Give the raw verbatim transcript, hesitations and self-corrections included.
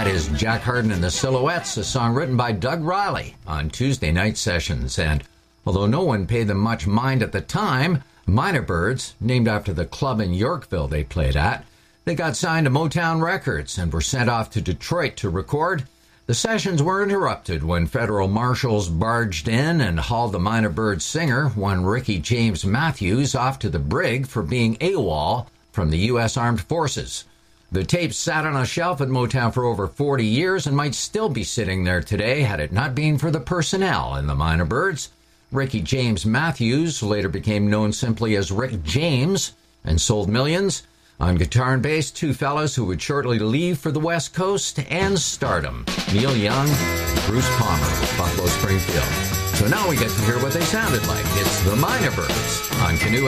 That is Jack Hardin and the Silhouettes, a song written by Doug Riley on Tuesday night sessions. And although no one paid them much mind at the time, Minor Birds, named after the club in Yorkville they played at, they got signed to Motown Records and were sent off to Detroit to record. The sessions were interrupted when federal marshals barged in and hauled the Minor Birds singer, one Ricky James Matthews, off to the brig for being AWOL from the U S Armed Forces. The tapes sat on a shelf at Motown for over forty years and might still be sitting there today had it not been for the personnel in the Minor Birds. Ricky James Matthews later became known simply as Rick James and sold millions. On guitar and bass, two fellas who would shortly leave for the West Coast and stardom, Neil Young and Bruce Palmer of Buffalo Springfield. So now we get to hear what they sounded like. It's the Minor Birds on Canoe